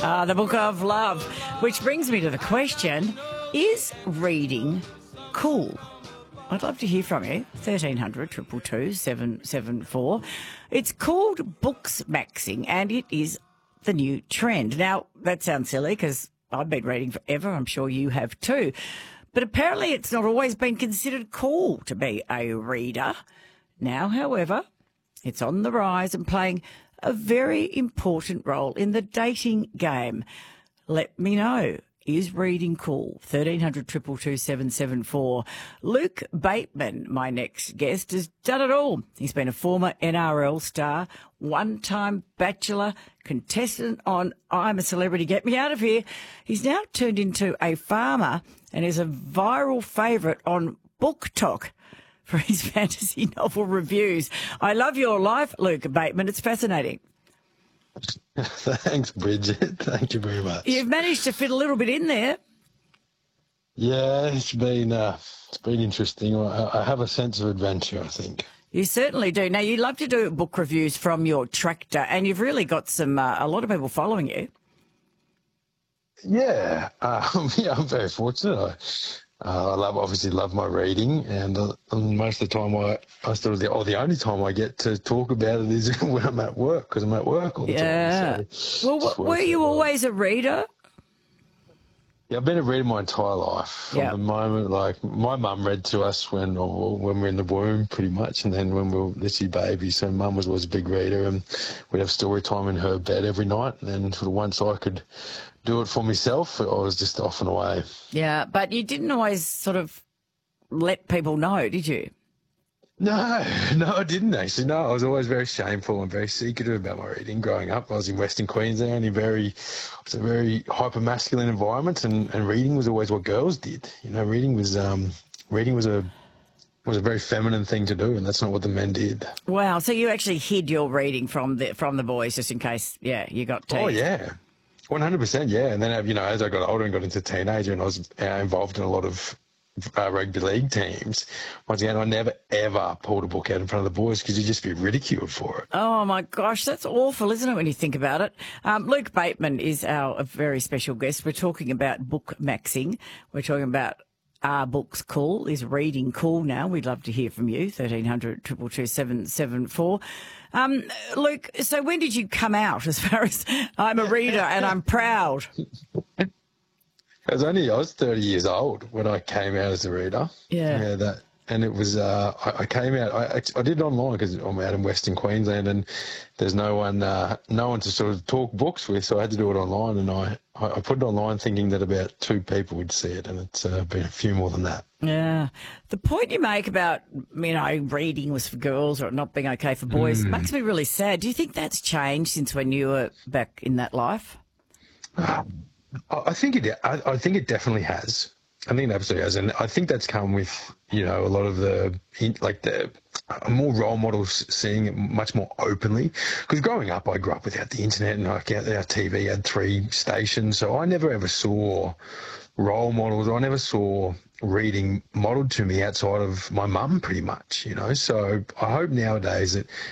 The Book of Love, which brings me to the question, is reading cool? I'd love to hear from you. 1300 222 774. It's called books maxing, and it is the new trend. Now, that sounds silly because I've been reading forever. I'm sure you have too. But apparently it's not always been considered cool to be a reader. Now, however, it's on the rise and playing a very important role in the dating game. Let me know. Is reading cool? 1300 222 774. Luke Bateman, my next guest, has done it all. He's been a former NRL star, one-time Bachelor, contestant on I'm a Celebrity, Get Me Out of Here. He's now turned into a farmer and is a viral favourite on BookTok for his fantasy novel reviews. I love your life, Luke Bateman. It's fascinating. Thanks, Bridget. Thank you very much. You've managed to fit a little bit in there. Yeah, it's been interesting. I have a sense of adventure, I think. You certainly do. Now, you love to do book reviews from your tractor, and you've really got a lot of people following you. Yeah, I'm very fortunate. I obviously love my reading, and most of the time the only time I get to talk about it is when I'm at work, because I'm at work all the time. So well, were you always a reader? Yeah, I've been a reader my entire life. From the moment, like, my mum read to us when we were in the womb, pretty much, and then when we were literally babies. So mum was always a big reader, and we'd have story time in her bed every night. And then sort of once I could do it for myself, I was just off and away. Yeah, but you didn't always sort of let people know, did you? No, I didn't actually. No, I was always very shameful and very secretive about my reading growing up. I was in Western Queensland, it was a very hyper-masculine environment, and reading was always what girls did. You know, reading was a very feminine thing to do, and that's not what the men did. Wow, so you actually hid your reading from the boys just in case, you got teased. Oh, yeah. 100%, yeah. And then, as I got older and got into teenager, and I was involved in a lot of rugby league teams, once again, I never, ever pulled a book out in front of the boys because you'd just be ridiculed for it. Oh, my gosh, that's awful, isn't it, when you think about it? Luke Bateman is a very special guest. We're talking about book maxing. We're talking about are books cool? Is reading cool now? We'd love to hear from you, 1300 222 774. Luke, so when did you come out as far as I'm a reader and I'm proud? I was 30 years old when I came out as a reader. Yeah. And it was, I came out, I did it online because I'm out in Western Queensland and there's no one to sort of talk books with, so I had to do it online, and I put it online thinking that about 2 people would see it, and it's been a few more than that. Yeah. The point you make about, reading was for girls or not being okay for boys makes me really sad. Do you think that's changed since when you were back in that life? I think it definitely has. I think it absolutely has, and I think that's come with a lot of the more role models seeing it much more openly. Because growing up, I grew up without the internet, and our TV had 3 stations, so I never ever saw role models. I never saw reading modelled to me outside of my mum, pretty much. So I hope nowadays that